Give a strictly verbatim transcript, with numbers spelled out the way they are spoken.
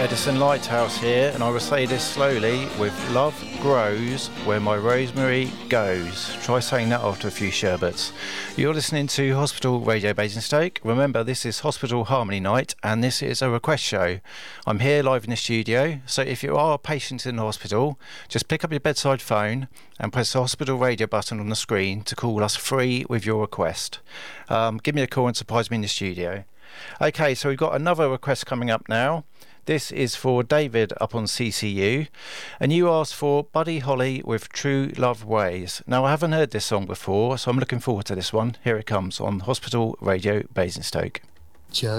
Edison Lighthouse here, and I will say this slowly with love grows where my rosemary goes. Try saying that after a few sherbets. You're listening to Hospital Radio Basingstoke. Remember, this is Hospital Harmony Night, and this is a request show. I'm here live in the studio, so if you are a patient in the hospital, just pick up your bedside phone and press the hospital radio button on the screen to call us free with your request. Um, give me a call and surprise me in the studio. Okay, so we've got another request coming up now. This is for David up on C C U, and you asked for Buddy Holly with True Love Ways. Now, I haven't heard this song before, so I'm looking forward to this one. Here it comes on Hospital Radio Basingstoke.